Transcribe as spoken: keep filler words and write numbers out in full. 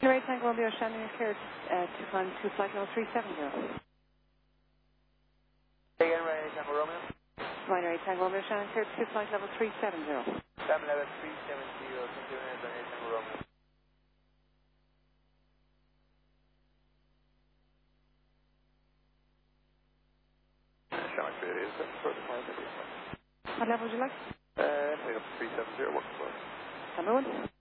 Right, Tango Romeo, Shannon Care, uh, to climb to flight level three seven zero. Again, right, Tango Romeo. Right, Tango Romeo, Shannon Care, to flight level three seven zero. Seven level three seven zero, continuing on Tango Romeo. Shannon Care is for the climb. What level would you like? Uh, three seven zero, working for. Number one.